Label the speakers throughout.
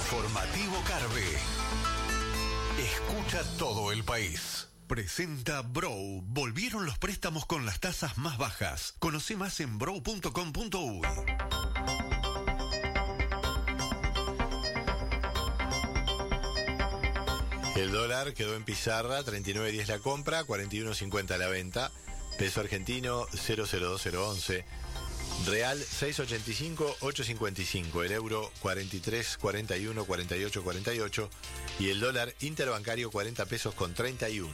Speaker 1: Informativo Carve. Escucha todo el país. Presenta Brow. Volvieron los préstamos con las tasas más bajas. Conoce más en brow.com.uy.
Speaker 2: El dólar quedó en pizarra, 39.10 la compra, 41.50 la venta. Peso argentino, 00211. Real, 6.85, 8.55. El euro, 43, 41, 48, 48. Y el dólar interbancario, 40 pesos con 31.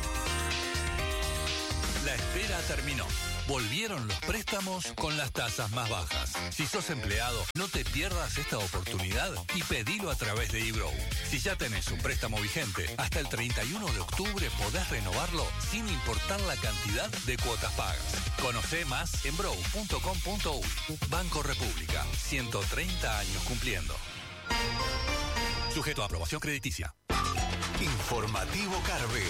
Speaker 3: La espera terminó. Volvieron los préstamos con las tasas más bajas. Si sos empleado, no te pierdas esta oportunidad y pedilo a través de eBrow. Si ya tenés un préstamo vigente, hasta el 31 de octubre podés renovarlo sin importar la cantidad de cuotas pagas. Conocé más en brow.com.uy. Banco República, 130 años cumpliendo. Sujeto a aprobación crediticia.
Speaker 1: Informativo Carve.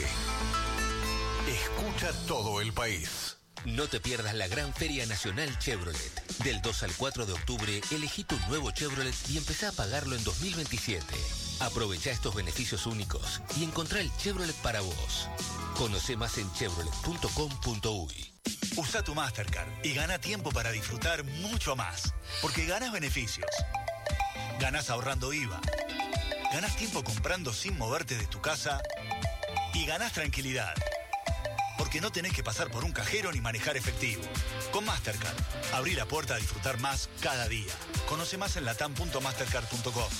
Speaker 1: Escucha todo el país.
Speaker 4: No te pierdas la gran Feria Nacional Chevrolet. Del 2 al 4 de octubre, elegí tu nuevo Chevrolet y empezá a pagarlo en 2027. Aprovecha estos beneficios únicos y encontrá el Chevrolet para vos. Conoce más en chevrolet.com.uy.
Speaker 5: Usa tu Mastercard y gana tiempo para disfrutar mucho más. Porque ganas beneficios. Ganas ahorrando IVA. Ganas tiempo comprando sin moverte de tu casa. Y ganas tranquilidad. Porque no tenés que pasar por un cajero ni manejar efectivo. Con Mastercard, abrí la puerta a disfrutar más cada día. Conoce más en latam.mastercard.com.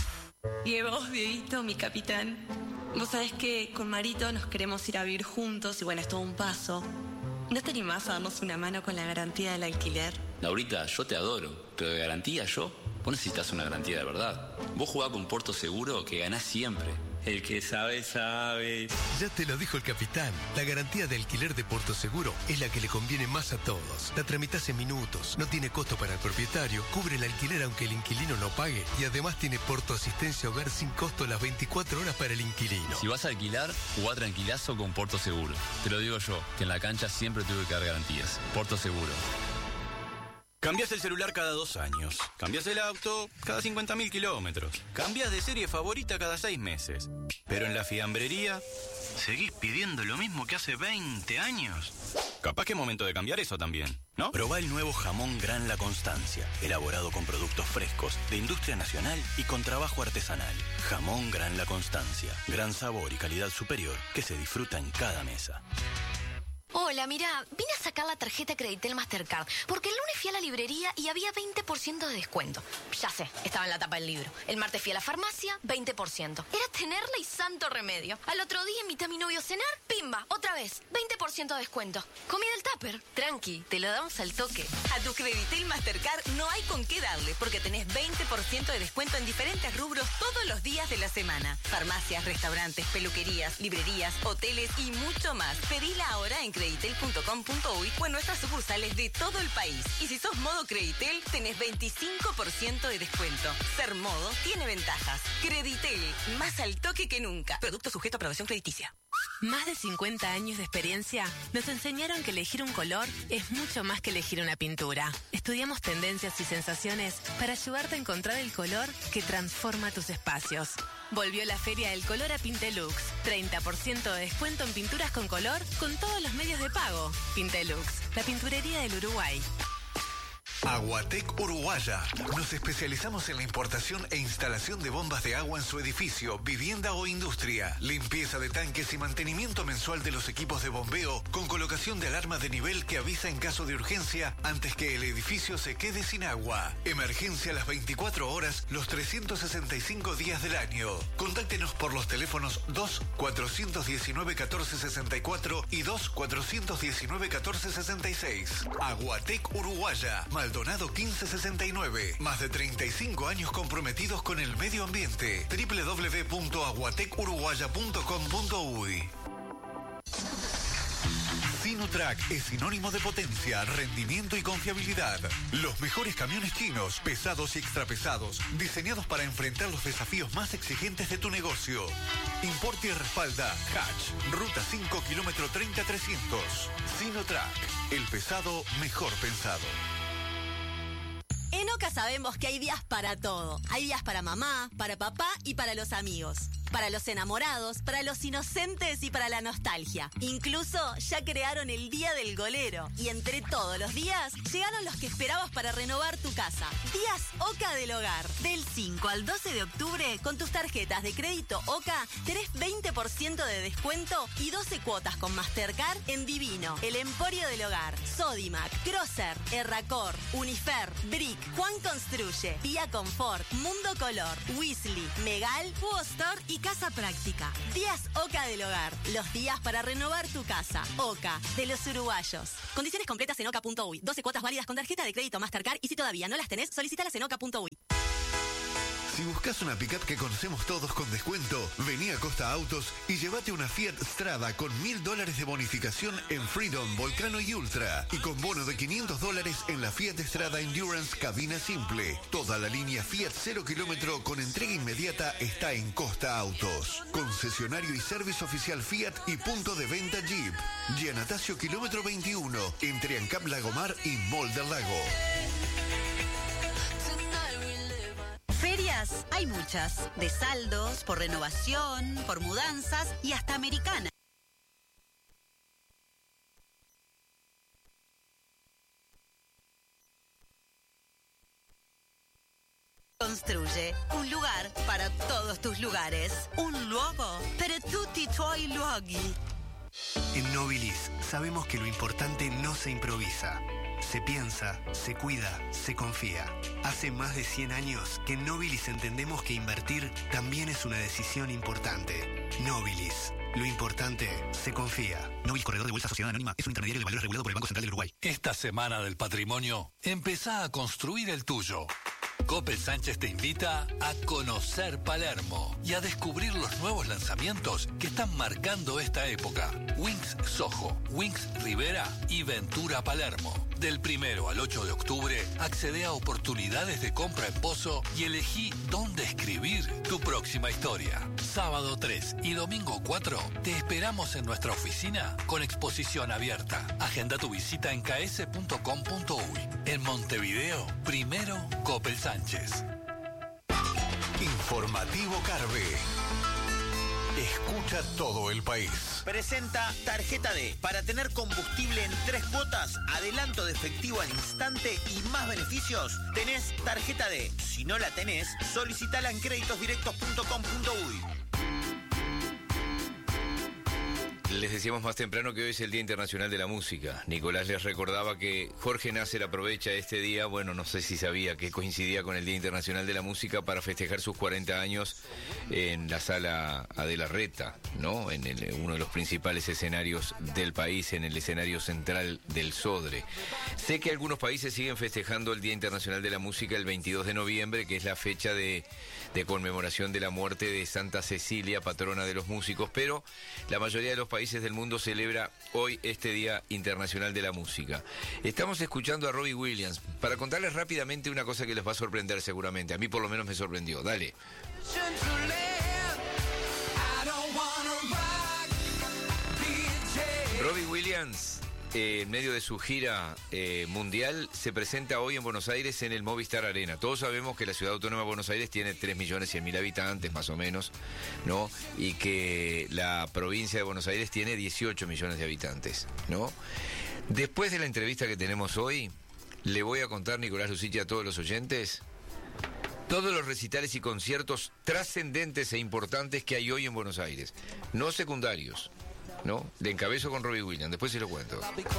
Speaker 6: Y vos, Dieguito, mi capitán. Vos sabés que con Marito nos queremos ir a vivir juntos y bueno, es todo un paso. ¿No te animás a darnos una mano con la garantía del alquiler?
Speaker 7: Laurita, yo te adoro, pero de garantía vos necesitas una garantía de verdad. Vos jugás con Puerto Seguro que ganás siempre. El que sabe, sabe.
Speaker 8: Ya te lo dijo el capitán. La garantía de alquiler de Puerto Seguro es la que le conviene más a todos. La tramitas en minutos, no tiene costo para el propietario, cubre el alquiler aunque el inquilino no pague y además tiene Porto Asistencia Hogar sin costo las 24 horas para el inquilino.
Speaker 7: Si vas a alquilar, jugá tranquilazo con Puerto Seguro. Te lo digo yo, que en la cancha siempre tuve que dar garantías. Puerto Seguro.
Speaker 9: Cambias el celular cada 2 años. Cambias el auto cada 50.000 kilómetros. Cambias de serie favorita cada 6 meses. Pero en la fiambrería, ¿seguís pidiendo lo mismo que hace 20 años? Capaz que es momento de cambiar eso también, ¿no? Probá el nuevo jamón Gran La Constancia, elaborado con productos frescos, de industria nacional y con trabajo artesanal. Jamón Gran La Constancia, gran sabor y calidad superior que se disfruta en cada mesa.
Speaker 10: Hola, mirá, vine a sacar la tarjeta Creditel Mastercard, porque el lunes fui a la librería y había 20% de descuento. Ya sé, estaba en la tapa del libro. El martes fui a la farmacia, 20%. Era tenerla y santo remedio. Al otro día invité a mi novio a cenar, pimba, otra vez, 20% de descuento. Comí del tupper.
Speaker 11: Tranqui, te lo damos al toque. A tu Creditel Mastercard no hay con qué darle, porque tenés 20% de descuento en diferentes rubros todos los días de la semana. Farmacias, restaurantes, peluquerías, librerías, hoteles y mucho más. Pedila ahora en creditel.com.uy o en nuestras sucursales de todo el país. Y si sos modo Creditel, tenés 25% de descuento. Ser modo tiene ventajas. Creditel, más al toque que nunca. Producto sujeto a aprobación crediticia.
Speaker 12: Más de 50 años de experiencia nos enseñaron que elegir un color es mucho más que elegir una pintura. Estudiamos tendencias y sensaciones para ayudarte a encontrar el color que transforma tus espacios. Volvió la Feria del Color a Pintelux. 30% de descuento en pinturas con color con todos los medios de pago. Pintelux, la pinturería del Uruguay.
Speaker 1: Aguatec Uruguaya. Nos especializamos en la importación e instalación de bombas de agua en su edificio, vivienda o industria. Limpieza de tanques y mantenimiento mensual de los equipos de bombeo con colocación de alarma de nivel que avisa en caso de urgencia antes que el edificio se quede sin agua. Emergencia a las 24 horas, los 365 días del año. Contáctenos por los teléfonos 2-419-1464 y 2-419-1466. Aguatec Uruguaya. Maldonado 1569. Más de 35 años comprometidos con el medio ambiente. www.aguatecuruguaya.com.uy. Sinotrack es sinónimo de potencia, rendimiento y confiabilidad. Los mejores camiones chinos, pesados y extrapesados, diseñados para enfrentar los desafíos más exigentes de tu negocio. Importa y respalda Hatch, Ruta 5, kilómetro 30300. Sinotrack, el pesado mejor pensado.
Speaker 11: En
Speaker 13: Oca sabemos que hay días para todo. Hay días para mamá, para papá y para los amigos. Para los enamorados, para los inocentes y para la nostalgia. Incluso ya crearon el Día del Golero. Y entre todos los días, llegaron los que esperabas para renovar tu casa. Días Oca del Hogar. Del 5 al 12 de octubre, con tus tarjetas de crédito Oca, tenés 20% de descuento y 12 cuotas con Mastercard en Divino, El Emporio del Hogar, Sodimac, Grosser, Erracor, Unifer, Brick, Juan Construye, Vía Confort, Mundo Color, Weasley, Megal, Hugo Store y Casa Práctica. Días Oca del Hogar. Los días para renovar tu casa. Oca, de los uruguayos. Condiciones completas en oca.uy. 12 cuotas válidas con tarjeta de crédito Mastercard y si todavía no las tenés, solicítalas en oca.uy.
Speaker 1: Si buscas una pick-up que conocemos todos con descuento, vení a Costa Autos y llévate una Fiat Strada con $1.000 de bonificación en Freedom, Volcano y Ultra. Y con bono de $500 en la Fiat Strada Endurance cabina simple. Toda la línea Fiat 0 kilómetro con entrega inmediata está en Costa Autos. Concesionario y servicio oficial Fiat y punto de venta Jeep. Giannatasio kilómetro 21, entre Ancap Lagomar y Mall del Lago.
Speaker 14: Ferias hay muchas, de saldos, por renovación, por mudanzas y hasta americana. Construye un lugar para todos tus lugares. Un luogo per tutti i tuoi luoghi.
Speaker 15: En Nobilis sabemos que lo importante no se improvisa. Se piensa, se cuida, se confía. Hace más de 100 años que en Nobilis entendemos que invertir también es una decisión importante. Nobilis. Lo importante se confía. Nobilis Corredor de Bolsa Sociedad Anónima es un intermediario de valores regulado por el Banco Central del Uruguay.
Speaker 3: Esta semana del patrimonio, empezá a construir el tuyo. Coppel Sánchez te invita a conocer Palermo y a descubrir los nuevos lanzamientos que están marcando esta época. Wings Soho, Wings Rivera y Ventura Palermo. Del 1 al 8 de octubre, accede a oportunidades de compra en Pozo y elegí dónde escribir tu próxima historia. Sábado 3 y domingo 4 te esperamos en nuestra oficina con exposición abierta. Agenda tu visita en ks.com.uy. En Montevideo, primero Coppel Sánchez.
Speaker 1: Informativo Carve. Escucha todo el país.
Speaker 16: Presenta Tarjeta D. Para tener combustible en 3 cuotas, adelanto de efectivo al instante y más beneficios, tenés Tarjeta D. Si no la tenés, solicitala en creditosdirectos.com.uy.
Speaker 17: Les decíamos más temprano que hoy es el Día Internacional de la Música. Nicolás les recordaba que Jorge Nasser aprovecha este día, bueno, no sé si sabía que coincidía con el Día Internacional de la Música para festejar sus 40 años en la Sala Adela Reta, ¿no? En uno de los principales escenarios del país, en el escenario central del Sodre. Sé que algunos países siguen festejando el Día Internacional de la Música el 22 de noviembre, que es la fecha de conmemoración de la muerte de Santa Cecilia, patrona de los músicos, pero la mayoría de los países del mundo celebra hoy este Día Internacional de la Música. Estamos escuchando a Robbie Williams para contarles rápidamente una cosa que les va a sorprender seguramente. A mí por lo menos me sorprendió. Dale. Robbie Williams, en medio de su gira mundial, se presenta hoy en Buenos Aires en el Movistar Arena. Todos sabemos que la Ciudad Autónoma de Buenos Aires tiene 3.100.000 habitantes, más o menos, ¿no? Y que la provincia de Buenos Aires tiene 18 millones de habitantes, ¿no? Después de la entrevista que tenemos hoy, le voy a contar, Nicolás Lucich, a todos los oyentes, todos los recitales y conciertos trascendentes e importantes que hay hoy en Buenos Aires, no secundarios, ¿no? Le encabezo con Robbie Williams, después se lo cuento.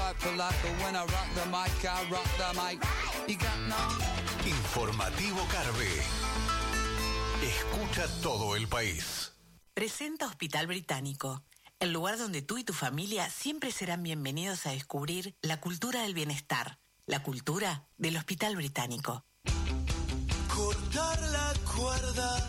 Speaker 1: Informativo Carve. Escucha todo el país.
Speaker 18: Presenta Hospital Británico, el lugar donde tú y tu familia siempre serán bienvenidos a descubrir la cultura del bienestar, la cultura del Hospital Británico.
Speaker 19: Cortar la cuerda,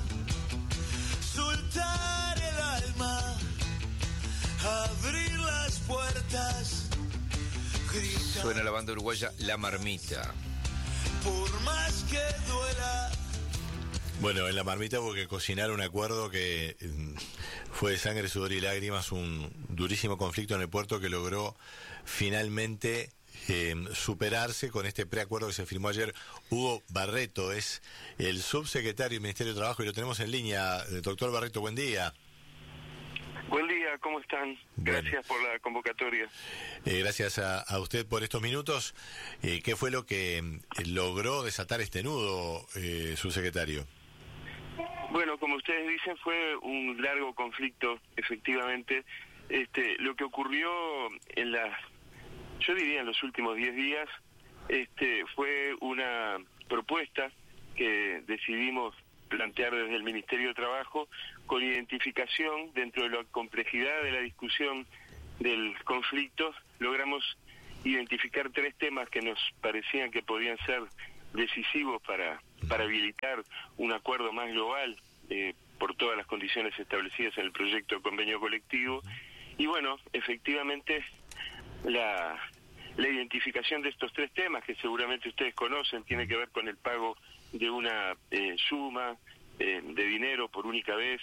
Speaker 19: soltar el alma, abrir las puertas, gritar.
Speaker 17: Suena la banda uruguaya La Marmita.
Speaker 19: Por más que duela.
Speaker 2: Bueno, en La Marmita hubo que cocinar un acuerdo que fue de sangre, sudor y lágrimas, un durísimo conflicto en el puerto que logró finalmente superarse con este preacuerdo que se firmó ayer. Hugo Barreto es el subsecretario del Ministerio de Trabajo y lo tenemos en línea. Doctor Barreto, buen día.
Speaker 20: Buen día, ¿cómo están? Gracias por la convocatoria.
Speaker 2: Gracias a usted por estos minutos. ¿Qué fue lo que logró desatar este nudo, subsecretario?
Speaker 20: Bueno, como ustedes dicen, fue un largo conflicto, efectivamente. Lo que ocurrió yo diría en los últimos 10 días, fue una propuesta que decidimos plantear desde el Ministerio de Trabajo con identificación dentro de la complejidad de la discusión del conflicto. Logramos identificar 3 temas que nos parecían que podían ser decisivos para habilitar un acuerdo más global por todas las condiciones establecidas en el proyecto de convenio colectivo. Y bueno, efectivamente la identificación de estos 3 temas, que seguramente ustedes conocen, tiene que ver con el pago de una suma de dinero por única vez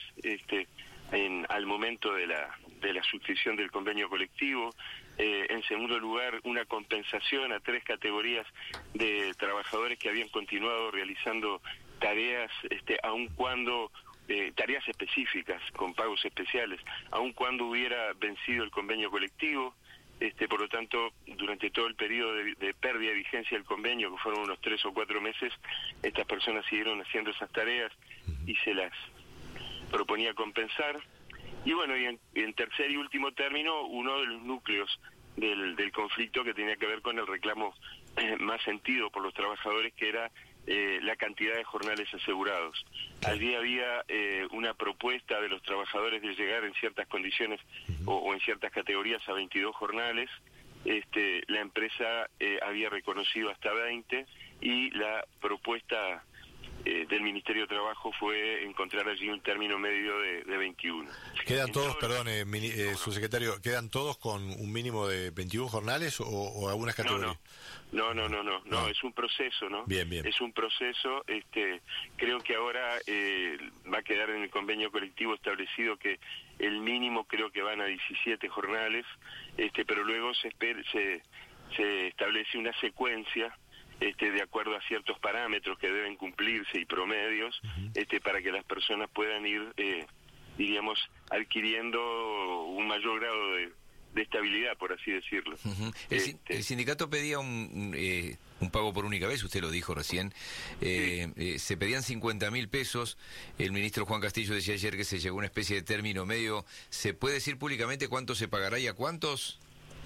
Speaker 20: al momento de la suscripción del convenio colectivo. En segundo lugar, una compensación a 3 categorías de trabajadores que habían continuado realizando tareas, aun cuando tareas específicas con pagos especiales, aun cuando hubiera vencido el convenio colectivo. Por lo tanto, durante todo el periodo de pérdida de vigencia del convenio, que fueron unos 3 o 4 meses, estas personas siguieron haciendo esas tareas y se las proponía compensar. Y bueno, y en tercer y último término, uno de los núcleos del conflicto que tenía que ver con el reclamo más sentido por los trabajadores, que era la cantidad de jornales asegurados. Allí había una propuesta de los trabajadores de llegar en ciertas condiciones o en ciertas categorías a 22 jornales. La empresa había reconocido hasta 20 y la propuesta del Ministerio de Trabajo fue encontrar allí un término medio de 21.
Speaker 2: ¿Quedan todos, subsecretario, quedan todos con un mínimo de 21 jornales o algunas categorías?
Speaker 20: No, es un proceso, ¿no?
Speaker 2: Bien.
Speaker 20: Es un proceso, creo que ahora va a quedar en el convenio colectivo establecido que el mínimo creo que van a 17 jornales, pero luego se establece una secuencia de acuerdo a ciertos parámetros que deben cumplirse y promedios, para que las personas puedan ir, diríamos, adquiriendo un mayor grado de estabilidad, por así decirlo.
Speaker 17: El sindicato pedía un pago por única vez, usted lo dijo recién. Se pedían 50.000 pesos. El ministro Juan Castillo decía ayer que se llegó a una especie de término medio. ¿Se puede decir públicamente cuánto se pagará y a cuántos?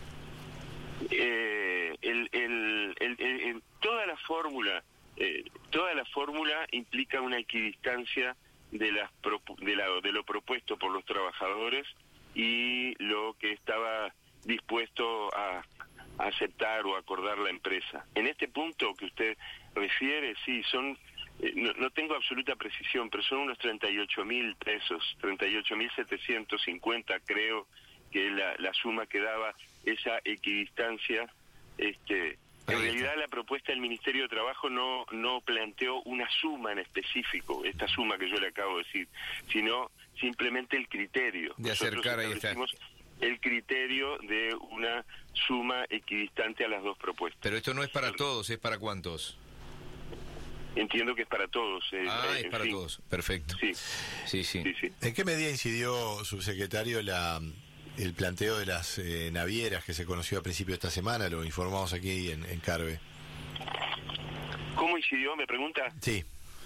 Speaker 20: Toda la fórmula implica una equidistancia de lo propuesto por los trabajadores y lo que estaba dispuesto a aceptar o acordar la empresa. En este punto que usted refiere, sí, son, no tengo absoluta precisión, pero son unos 38.000 pesos, 38.750 creo que la suma que daba esa equidistancia. En realidad la propuesta del Ministerio de Trabajo no planteó una suma en específico, esta suma que yo le acabo de decir, sino simplemente el criterio.
Speaker 17: De acercar, ahí está.
Speaker 20: El criterio de una suma equidistante a las 2 propuestas.
Speaker 17: Pero esto no es para todos, ¿es para cuántos?
Speaker 20: Entiendo que es para todos.
Speaker 17: Es para todos, perfecto. Sí.
Speaker 2: ¿En qué medida incidió, subsecretario, el planteo de las navieras que se conoció a principio de esta semana? Lo informamos aquí en Carve.
Speaker 20: ¿Cómo incidió, me pregunta?
Speaker 2: Sí.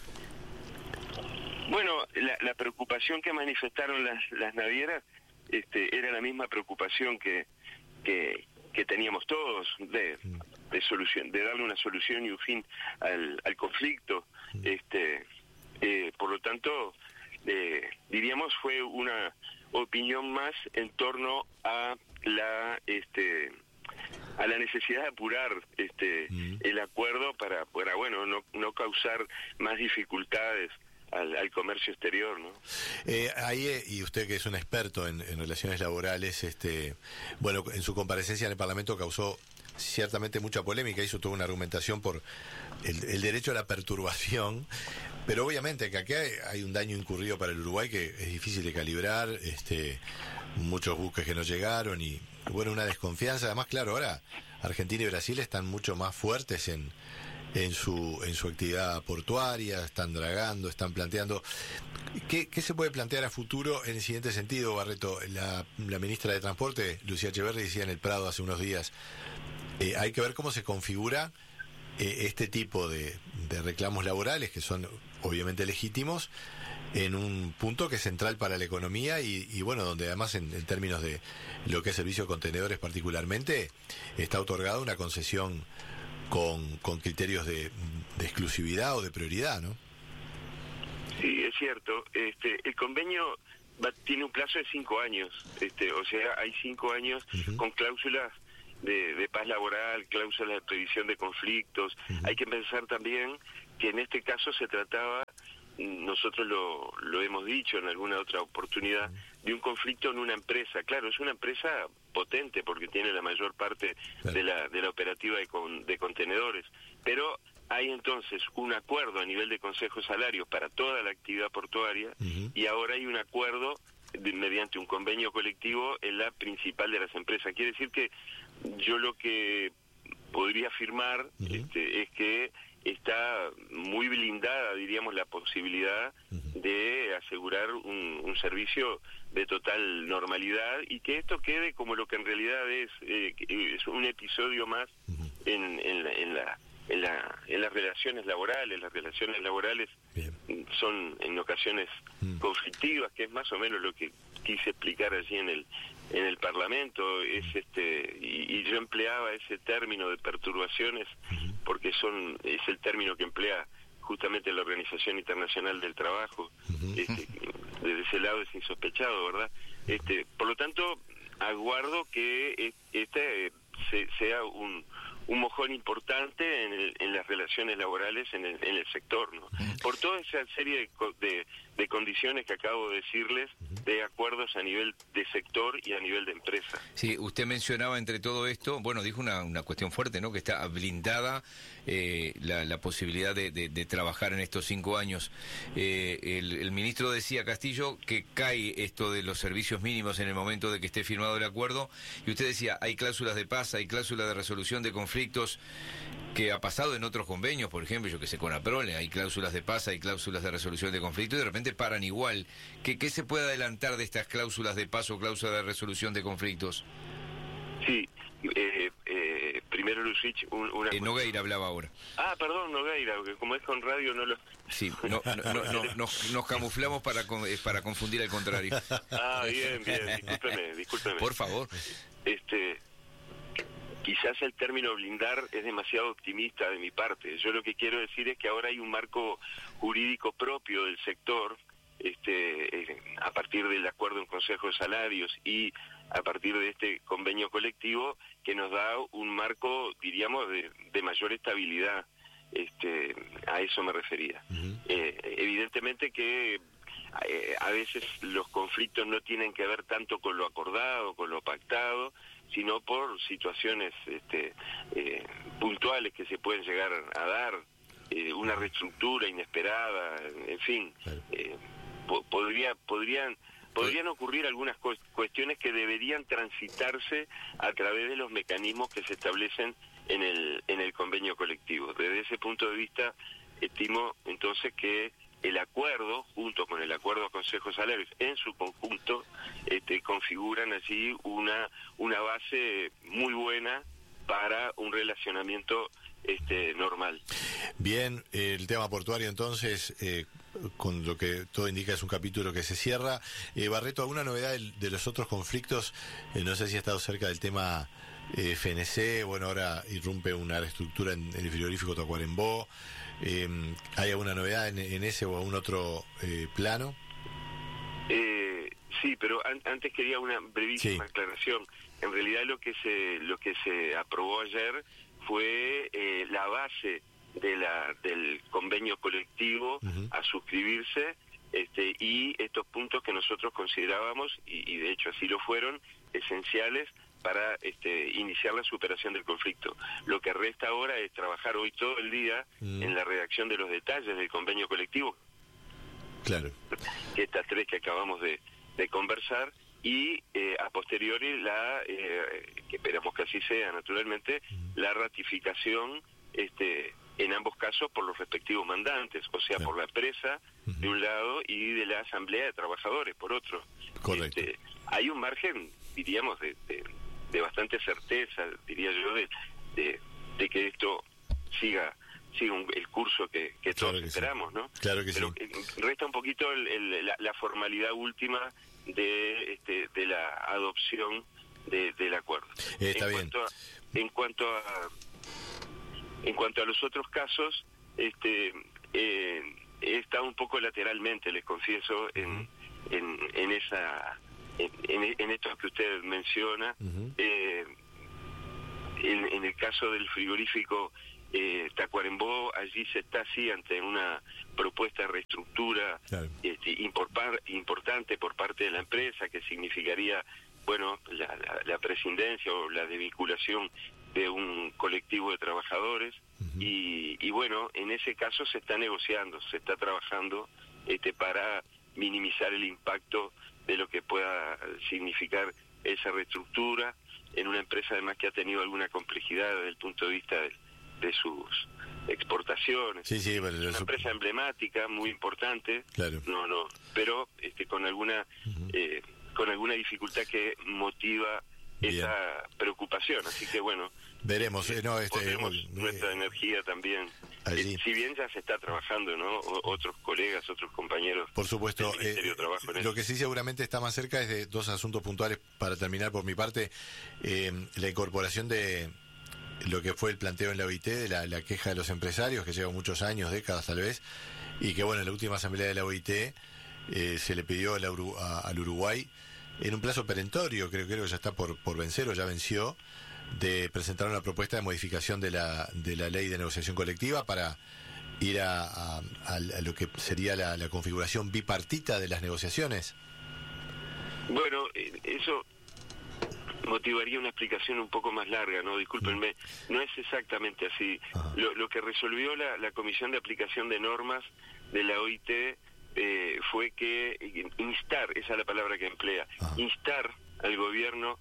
Speaker 20: Bueno, la preocupación que manifestaron las navieras era la misma preocupación que teníamos todos de darle una solución y un fin al conflicto. Por lo tanto, diríamos fue una opinión más en torno a la necesidad de apurar el acuerdo para bueno, no causar más dificultades al comercio exterior, ¿no?
Speaker 2: Ahí, y usted que es un experto en relaciones laborales, bueno, en su comparecencia en el Parlamento causó ciertamente mucha polémica, hizo toda una argumentación por el derecho a la perturbación, pero obviamente que aquí hay un daño incurrido para el Uruguay que es difícil de calibrar, muchos buques que no llegaron y bueno, una desconfianza. Además, claro, ahora Argentina y Brasil están mucho más fuertes en su actividad portuaria, están dragando, están planteando. ¿Qué se puede plantear a futuro en el siguiente sentido, Barreto? La ministra de Transporte, Lucía Echeverri, decía en el Prado hace unos días, hay que ver cómo se configura este tipo de reclamos laborales, que son obviamente legítimos, en un punto que es central para la economía y bueno, donde además en términos de lo que es servicio de contenedores particularmente, está otorgada una concesión con criterios de exclusividad o de prioridad, ¿no?
Speaker 20: Sí, es cierto. El convenio tiene un plazo de 5 años. O sea, hay 5 años con cláusulas de paz laboral, cláusulas de previsión de conflictos. Hay que pensar también que en este caso se trataba, nosotros lo hemos dicho en alguna otra oportunidad, de un conflicto en una empresa. Claro, es una empresa potente porque tiene la mayor parte de la operativa de contenedores, pero hay entonces un acuerdo a nivel de Consejo Salarios para toda la actividad portuaria y ahora hay un acuerdo mediante un convenio colectivo en la principal de las empresas. Quiere decir que yo lo que podría afirmar es que está muy blindada, diríamos, la posibilidad de asegurar un servicio de total normalidad y que esto quede como lo que en realidad es un episodio más en las relaciones laborales. Las relaciones laborales son en ocasiones conflictivas, que es más o menos lo que quise explicar allí en el Parlamento. Y yo empleaba ese término de perturbaciones porque es el término que emplea justamente la Organización Internacional del Trabajo. Desde ese lado es insospechado, ¿verdad? Por lo tanto, aguardo que sea un mojón importante en las relaciones laborales en el sector, ¿no? Por toda esa serie de condiciones que acabo de decirles, de acuerdos a nivel de sector y a nivel de empresa.
Speaker 17: Sí, usted mencionaba entre todo esto, bueno, dijo una cuestión fuerte, ¿no? Que está blindada la posibilidad de trabajar en estos 5 años. El ministro decía, Castillo, que cae esto de los servicios mínimos en el momento de que esté firmado el acuerdo, y usted decía, hay cláusulas de paz, hay cláusulas de resolución de conflictos, que ha pasado en otros convenios, por ejemplo, yo que sé, con APROLE, hay cláusulas de paz, hay cláusulas de resolución de conflicto, y de repente paran igual. ¿Qué se puede adelantar de estas cláusulas de paz o cláusulas de resolución de conflictos?
Speaker 20: Sí, primero Lucich, una...
Speaker 17: Nogueira hablaba ahora.
Speaker 20: Ah, perdón, Nogueira, porque como es con radio no lo...
Speaker 17: Sí, nos camuflamos para confundir al contrario.
Speaker 20: Ah, bien, discúlpeme.
Speaker 17: Por favor.
Speaker 20: Quizás el término blindar es demasiado optimista de mi parte. Yo lo que quiero decir es que ahora hay un marco jurídico propio del sector, a partir del acuerdo en Consejo de Salarios y a partir de este convenio colectivo, que nos da un marco, diríamos, de mayor estabilidad. A eso me refería. Evidentemente que a veces los conflictos no tienen que ver tanto con lo acordado, con lo pactado, sino por situaciones puntuales que se pueden llegar a dar, una reestructura inesperada, en fin, podrían ocurrir algunas cuestiones que deberían transitarse a través de los mecanismos que se establecen en el convenio colectivo. Desde ese punto de vista, estimo entonces que el acuerdo, junto con el acuerdo a Consejo Salarios en su conjunto, configuran allí una base muy buena para un relacionamiento normal.
Speaker 2: Bien, el tema portuario entonces, con lo que todo indica es un capítulo que se cierra. Barreto, ¿alguna novedad de los otros conflictos? No sé si ha estado cerca del tema FNC, bueno, ahora irrumpe una reestructura en el frigorífico Tacuarembó. ¿Hay alguna novedad en ese o algún otro plano?
Speaker 20: Sí, pero antes quería una brevísima aclaración. En realidad lo que se aprobó ayer fue la base del convenio colectivo a suscribirse, y estos puntos que nosotros considerábamos, y de hecho así lo fueron, esenciales para iniciar la superación del conflicto. Lo que resta ahora es trabajar hoy todo el día en la redacción de los detalles del convenio colectivo.
Speaker 2: Claro.
Speaker 20: Estas 3 que acabamos de conversar, y a posteriori que esperamos que así sea naturalmente, la ratificación en ambos casos por los respectivos mandantes, o sea, por la empresa de un lado y de la Asamblea de Trabajadores por otro.
Speaker 2: Correcto.
Speaker 20: Hay un margen, diríamos, de bastante certeza, diría yo, de que esto siga el curso que todos esperamos, ¿no?
Speaker 2: Claro que
Speaker 20: pero
Speaker 2: sí.
Speaker 20: Resta un poquito la formalidad última de la adopción del acuerdo.
Speaker 2: Está bien.
Speaker 20: En cuanto a los otros casos, he estado un poco lateralmente, les confieso, en esto que usted menciona. En el caso del frigorífico Tacuarembó, allí se está así ante una propuesta de reestructura importante por parte de la empresa, que significaría, bueno, la prescindencia o la desvinculación de un colectivo de trabajadores. Y bueno, en ese caso se está negociando, se está trabajando para minimizar el impacto de lo que pueda significar esa reestructura en una empresa además que ha tenido alguna complejidad desde el punto de vista de sus exportaciones.
Speaker 2: Sí,
Speaker 20: bueno, es una empresa emblemática, muy importante,
Speaker 2: claro.
Speaker 20: Pero con alguna dificultad que motiva esa preocupación, así que bueno,
Speaker 2: veremos.
Speaker 20: ponemos nuestra energía también allí. Si bien ya se está trabajando, ¿no? Otros colegas, otros compañeros.
Speaker 2: Por supuesto.
Speaker 20: Del Ministerio de Trabajo en
Speaker 2: lo que sí seguramente está más cerca es de dos asuntos puntuales para terminar por mi parte. La incorporación de lo que fue el planteo en la OIT, de la queja de los empresarios, que lleva muchos años, décadas tal vez, y que bueno, en la última asamblea de la OIT se le pidió al Uruguay, en un plazo perentorio, creo que ya está por vencer o ya venció, de presentar una propuesta de modificación de la ley de negociación colectiva para ir a lo que sería la configuración bipartita de las negociaciones.
Speaker 20: Bueno, eso motivaría una explicación un poco más larga, ¿no? Discúlpenme, no es exactamente así. Lo que resolvió la Comisión de Aplicación de Normas de la OIT fue que instar, esa es la palabra que emplea, instar al gobierno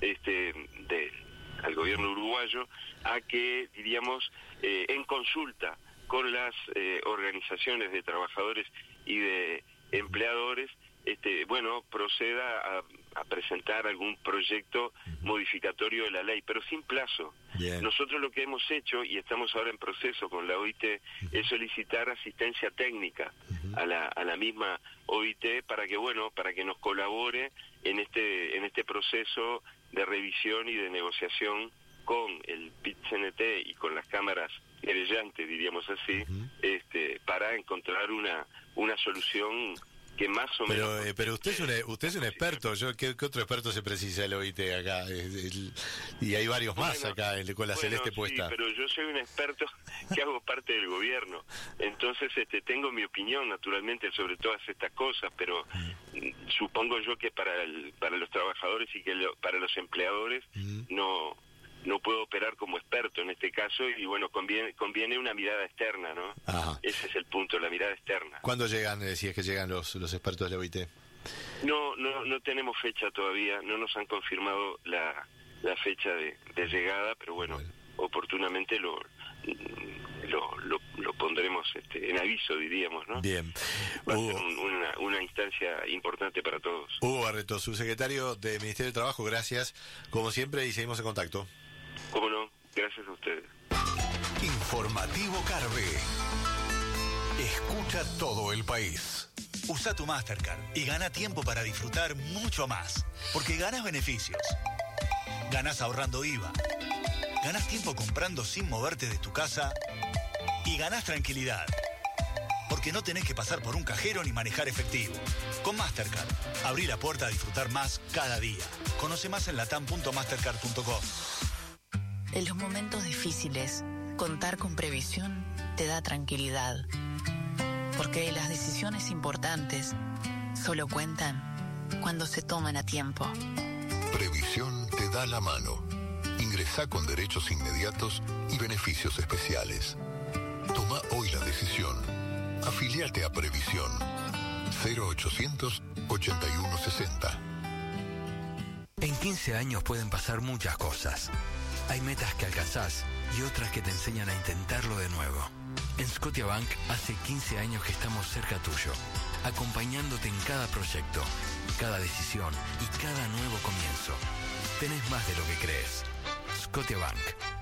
Speaker 20: al gobierno uruguayo a que, diríamos, en consulta con las organizaciones de trabajadores y de empleadores, proceda a presentar algún proyecto modificatorio de la ley, pero sin plazo. Bien. Nosotros lo que hemos hecho, y estamos ahora en proceso con la OIT, es solicitar asistencia técnica a la misma OIT para que nos colabore en este proceso de revisión y de negociación con el PIT-CNT y con las cámaras querellantes, diríamos así, para encontrar una solución que más o menos...
Speaker 2: Pero usted es un experto. ¿Qué otro experto se precisa del OIT acá? Y hay varios más acá con la celeste puesta.
Speaker 20: Sí, pero yo soy un experto que hago parte del gobierno. Entonces tengo mi opinión, naturalmente, sobre todas estas cosas, pero supongo yo que para los trabajadores y que para los empleadores no puedo operar como experto en este caso, y bueno, conviene una mirada externa, ¿no? Ajá. Ese es el punto, la mirada externa.
Speaker 2: ¿Cuándo llegan, si es que llegan los expertos de la OIT?
Speaker 20: No tenemos fecha todavía, no nos han confirmado la fecha de llegada, pero bueno, oportunamente lo pondremos en aviso, diríamos, ¿no?
Speaker 2: Bien.
Speaker 20: Va a ser una instancia importante para todos.
Speaker 2: Hugo Barreto, subsecretario del Ministerio de Trabajo, gracias, como siempre, y seguimos en contacto.
Speaker 20: ¿Cómo no? Gracias a ustedes.
Speaker 1: Informativo Carve. Escucha todo el país.
Speaker 5: Usa tu Mastercard y gana tiempo para disfrutar mucho más. Porque ganas beneficios. Ganas ahorrando IVA. Ganas tiempo comprando sin moverte de tu casa. Y ganas tranquilidad. Porque no tenés que pasar por un cajero ni manejar efectivo. Con Mastercard, abrí la puerta a disfrutar más cada día. Conoce más en latam.mastercard.com.
Speaker 18: En los momentos difíciles, contar con previsión te da tranquilidad. Porque las decisiones importantes solo cuentan cuando se toman a tiempo.
Speaker 21: Previsión te da la mano. Ingresá con derechos inmediatos y beneficios especiales. Toma hoy la decisión. Afiliate a Previsión. 0800 8160.
Speaker 3: En 15 años pueden pasar muchas cosas. Hay metas que alcanzás y otras que te enseñan a intentarlo de nuevo. En Scotiabank hace 15 años que estamos cerca tuyo, acompañándote en cada proyecto, cada decisión y cada nuevo comienzo. Tenés más de lo que crees. Scotiabank.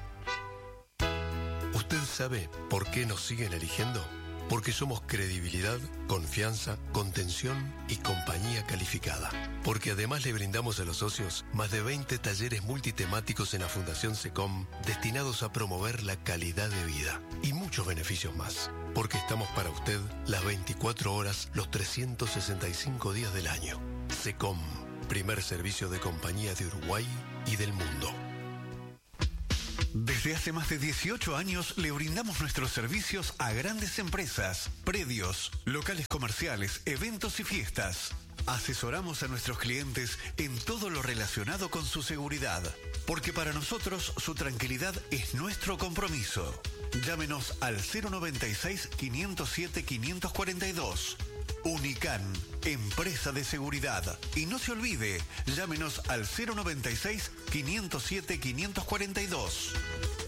Speaker 8: ¿Usted sabe por qué nos siguen eligiendo? Porque somos credibilidad, confianza, contención y compañía calificada. Porque además le brindamos a los socios más de 20 talleres multitemáticos en la Fundación SECOM destinados a promover la calidad de vida y muchos beneficios más. Porque estamos para usted las 24 horas, los 365 días del año. SECOM, primer servicio de compañía de Uruguay y del mundo.
Speaker 1: Desde hace más de 18 años le brindamos nuestros servicios a grandes empresas, predios, locales comerciales, eventos y fiestas. Asesoramos a nuestros clientes en todo lo relacionado con su seguridad, porque para nosotros su tranquilidad es nuestro compromiso. Llámenos al 096-507-542. Unican, empresa de seguridad. Y no se olvide, llámenos al 096-507-542.